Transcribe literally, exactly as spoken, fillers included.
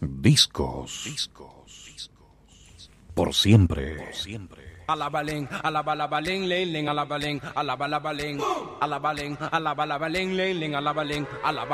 Discos. Discos. Por siempre. Por siempre. Alabaleng, alabalabaleng, ling, ling, alabaleng, alabalabaleng, alabaleng, alabalabaleng, ling, ling, alabaleng, alaba.